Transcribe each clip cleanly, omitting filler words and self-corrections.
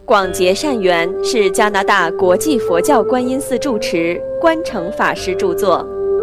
广结善缘是加拿大国际佛教观音寺住持关诚法师著作。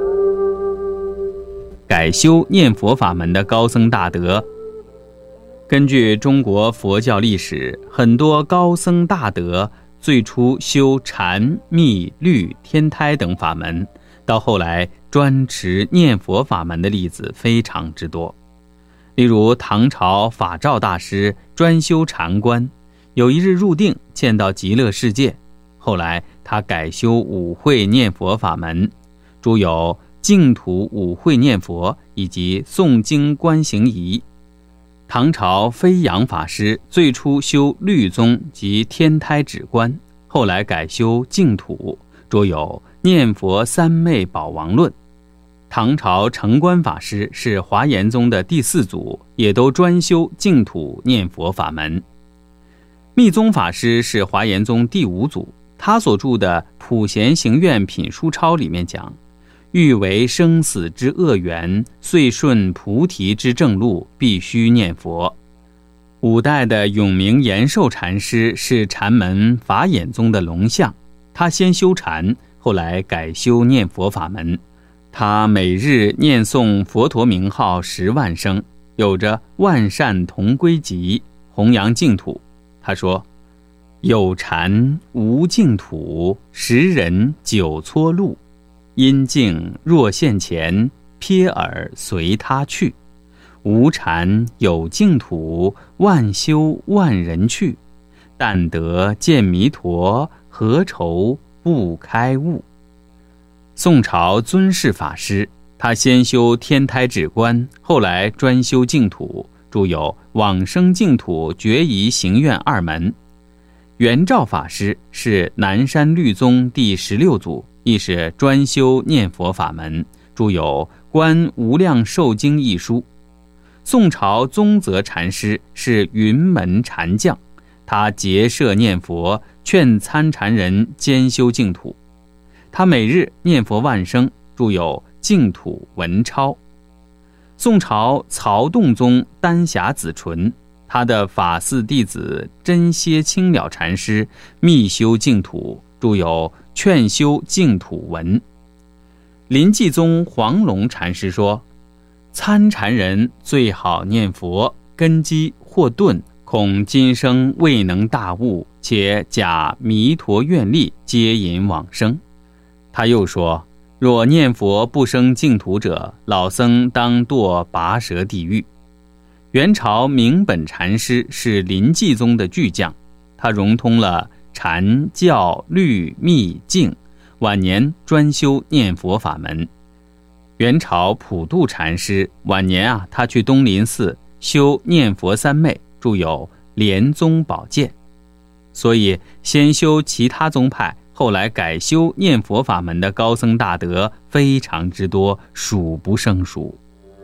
改修念佛法门的高僧大德。根据中国佛教历史，很多高僧大德最初修禅、密、律、天台等法门，到后来专持念佛法门的例子非常之多。例如唐朝法照大师专修禅观，有一日入定见到极乐世界，后来他改修五会念佛法门，著有净土五会念佛以及诵经观行仪。唐朝飞扬法师最初修律宗及天台止观，后来改修净土，著有念佛三昧宝王论。唐朝成观法师是华严宗的第四祖，也都专修净土念佛法门。密宗法师是华严宗第五祖，他所著的《普贤行愿品书钞》里面讲，欲为生死之恶缘，遂顺菩提之正路，必须念佛。五代的永明延寿禅师是禅门法眼宗的龙象，他先修禅，后来改修念佛法门。他每日念诵佛陀名号10万声，有着万善同归集，弘扬净土。他说，有禅无净土，10人9撮路，因境若现前，瞥耳随他去。无禅有净土，万修万人去。但得见弥陀，何愁不开悟。宋朝尊释法师，他先修天台止观，后来专修净土，著有《往生净土决疑行愿2门。圆照法师是南山律宗第16祖，亦是专修念佛法门，著有《观无量寿经》一书。宋朝宗泽禅师是云门禅将，他结社念佛，劝参禅人兼修净土。他每日念佛万声，著有《净土文钞》。宋朝曹洞宗丹霞子纯，他的法嗣弟子真歇清了禅师密修净土，著有《劝修净土文》。临济宗黄龙禅师说，参禅人最好念佛，根基或钝，恐今生未能大悟，且假弥陀愿力，接引往生。他又说，若念佛不生净土者，老僧当堕拔舌地狱。元朝明本禅师是临济宗的巨匠，他融通了禅、教、律、密、净，晚年专修念佛法门。元朝普度禅师晚年他去东林寺修念佛三昧，著有《莲宗宝鉴》。所以先修其他宗派，后来改修念佛法门的高僧大德非常之多，数不胜数。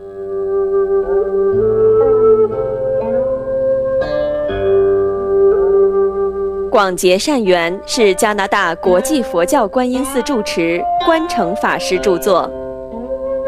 广结善缘是加拿大国际佛教观音寺住持关诚法师著作。